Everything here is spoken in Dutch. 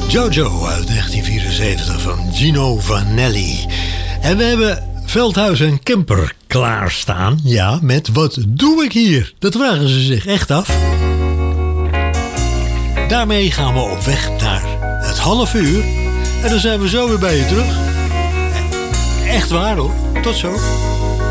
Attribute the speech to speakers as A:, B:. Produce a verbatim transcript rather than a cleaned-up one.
A: Jojo uit negentien vierenzeventig van Gino Vanelli. En we hebben Veldhuis en Kemper klaarstaan. Ja, met Wat doe ik hier? Dat vragen ze zich echt af. Daarmee gaan we op weg naar het half uur. En dan zijn we zo weer bij je terug. Echt waar hoor. Tot zo.